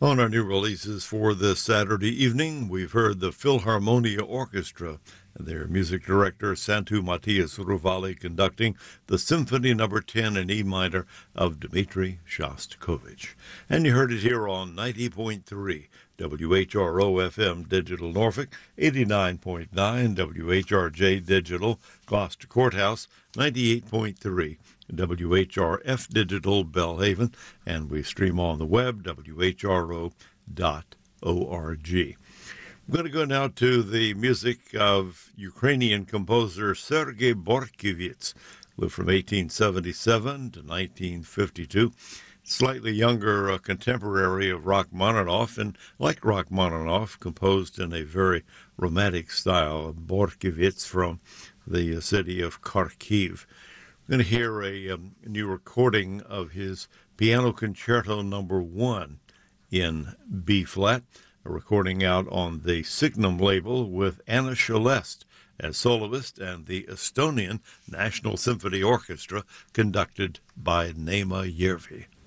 On our new releases for this Saturday evening, we've heard the Philharmonia Orchestra and their music director Santu Matthias Ruvali conducting the Symphony No. 10 in E minor of Dmitri Shostakovich. And you heard it here on 90.3 WHRO-FM Digital Norfolk, 89.9 WHRJ Digital Gloucester Courthouse, 98.3 WHRF Digital Belhaven, and we stream on the web, whro.org. I'm going to go now to the music of Ukrainian composer Sergei Bortkiewicz, lived from 1877 to 1952. Slightly younger contemporary of Rachmaninoff, and like Rachmaninoff, composed in a very romantic style. Bortkiewicz from the city of Kharkiv. We're going to hear a new recording of his Piano Concerto No. 1 in B-flat, a recording out on the Signum label with Anna Shelest as soloist and the Estonian National Symphony Orchestra conducted by Naima Järvi.